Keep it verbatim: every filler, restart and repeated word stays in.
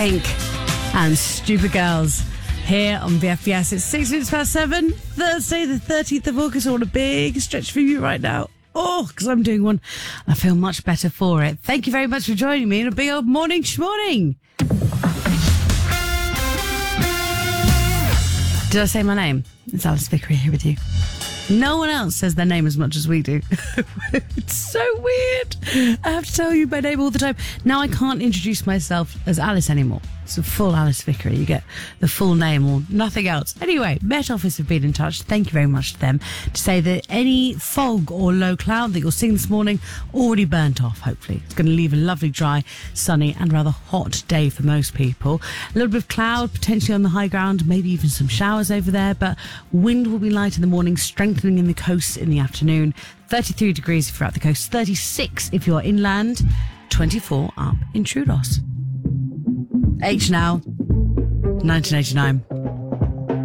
Pink and Stupid Girls here on B F B S. It's six minutes past seven, Thursday the thirtieth of August. I want a big stretch for you right now. Oh, because I'm doing one. I feel much better for it. Thank you very much for joining me in a big old morning schmorning. Did I say my name? It's Alice Vickery here with you. No one else says their name as much as we do. It's so weird. I have to tell you my name all the time. Now I can't introduce myself as Alice anymore. It's a full Alice Vickery. You get the full name or nothing else. Anyway, Met Office have been in touch. Thank you very much to them to say that any fog or low cloud that you're seeing this morning already burnt off, hopefully. It's going to leave a lovely, dry, sunny and rather hot day for most people. A little bit of cloud potentially on the high ground, maybe even some showers over there, but wind will be light in the morning, strengthening in the coast in the afternoon. thirty-three degrees if you're at the coast, thirty-six if you're inland, twenty-four up in Troodos. H now, nineteen eighty-nine.